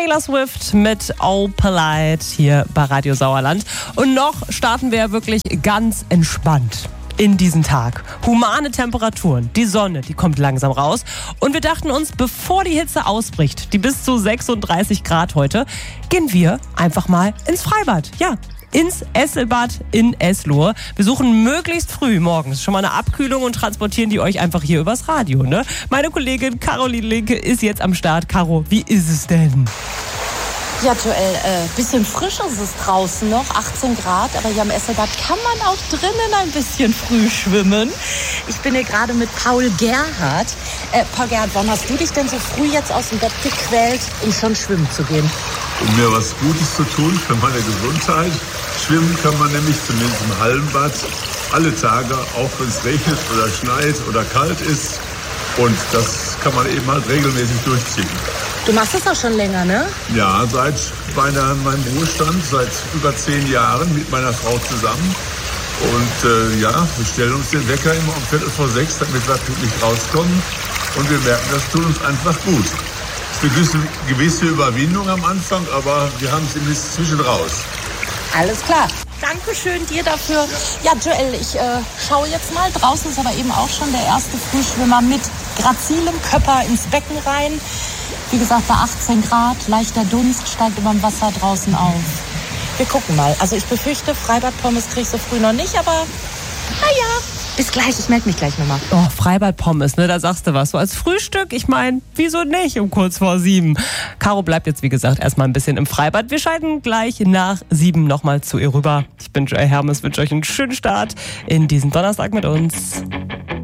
Taylor Swift mit All Polite hier bei Radio Sauerland. Und noch starten wir wirklich ganz entspannt in diesen Tag. Humane Temperaturen, die Sonne, die kommt langsam raus. Und wir dachten uns, bevor die Hitze ausbricht, die bis zu 36 Grad heute, gehen wir einfach mal ins Freibad. Ja, ins Esselbad in Eslohe. Wir suchen möglichst früh morgens schon mal eine Abkühlung und transportieren die euch einfach hier übers Radio. Ne? Meine Kollegin Caroline Linke ist jetzt am Start. Caro, wie ist es denn? Ja, Joel, bisschen frisch ist es draußen noch, 18 Grad, aber hier am Esselbad kann man auch drinnen ein bisschen früh schwimmen. Ich bin hier gerade mit Paul Gerhardt. Paul Gerhardt, warum hast du dich denn so früh jetzt aus dem Bett gequält, um schon schwimmen zu gehen? Um mir was Gutes zu tun für meine Gesundheit. Schwimmen kann man nämlich zumindest im Hallenbad alle Tage, auch wenn es regnet oder schneit oder kalt ist. Und das kann man eben halt regelmäßig durchziehen. Du machst das auch schon länger, ne? Ja, seit meinem Ruhestand, seit über 10 Jahren mit meiner Frau zusammen. Und wir stellen uns den Wecker immer um 5:45, damit wir pünktlich rauskommen. Und wir merken, das tut uns einfach gut. Es ist eine gewisse Überwindung am Anfang, aber wir haben es inzwischen raus. Alles klar. Dankeschön dir dafür. Ja, Joel, ich schaue jetzt mal. Draußen ist aber eben auch schon der erste Frühschwimmer mit grazilem Körper ins Becken rein. Wie gesagt, bei 18 Grad, leichter Dunst steigt über dem Wasser draußen auf. Wir gucken mal. Also ich befürchte, Freibadpommes kriege ich so früh noch nicht, aber naja, bis gleich. Ich melde mich gleich nochmal. Oh, Freibadpommes, ne, da sagst du was. So als Frühstück, ich meine, wieso nicht um kurz vor 7? Caro bleibt jetzt, wie gesagt, erstmal ein bisschen im Freibad. Wir schalten gleich nach 7 nochmal zu ihr rüber. Ich bin Joel Hermes, wünsche euch einen schönen Start in diesen Donnerstag mit uns.